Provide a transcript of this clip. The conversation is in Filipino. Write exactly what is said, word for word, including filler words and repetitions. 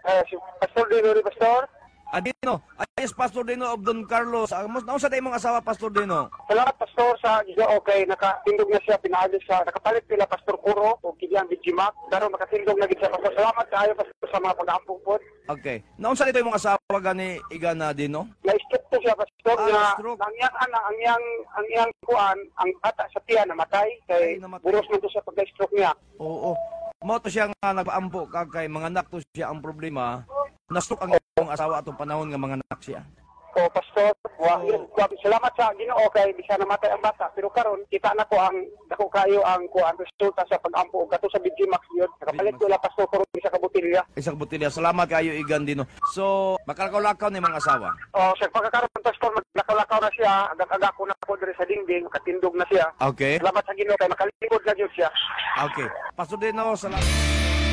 Eh, si Pastor Dino, ni Pastor. Adino, ayos Pastor Dino of Don Carlos. Amos nausa day mong asawa Pastor Dino. Salamat, Pastor, sa Ginoo. Okay, nakatindog na siya, pinaayos sa, nakapalit nila Pastor Kuro, o Kilian Bijimak, pero makatindog na gid siya, Pastor. Salamat kaayo, Pastor, sa mga pag-aampong po. Okay. Nausa dito yung mga asawa gani Igana Dino? Na-stroke po siya, Pastor, Ah, na stroke. ang iyang ana, ang iyang, ang iyang kuan, ang bata sa tiyan namatay, kay Ay, namatay. buros man to sa pagka-stroke niya. Oo. Mo to siya nga nagpaampo kag kay mga anak to siya ang problema. Nastok ang iyong asawa atong panahon nga mga anak siya. O, Pastor, wa, salamat sa Ginoo kay bisa namatay ang bata, pero karon kita na ko ang dako kayo ang kuan resulta sa pag-ampo ug kato sa Bijimak yun. Nakapalit ko la Pastor Kuro sa kabutilya. Isang butilya. Salamat kayo Igan Dino. So, makalakaw-lakaw ni mga asawa. O, sa pagkakaroon Pastor, maglakaw-lakaw na siya, agak-agak ko na po diri sa dingding, makatindog na siya. Okay. Salamat sa Ginoo kay makalingkod na jud siya. Okay. Pastor Dino, salamat.